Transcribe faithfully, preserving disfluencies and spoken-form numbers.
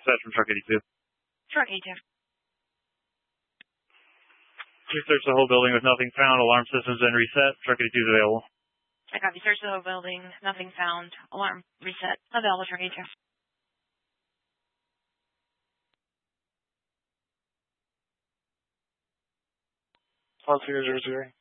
dispatch from truck eighty-two. Truck eighty-two. We searched the whole building with nothing found. Alarm system's been reset. Truck eighty-two is available. I copy. Search the whole building. Nothing found. Alarm reset. Available. Truck eighty-two. One zero zero zero.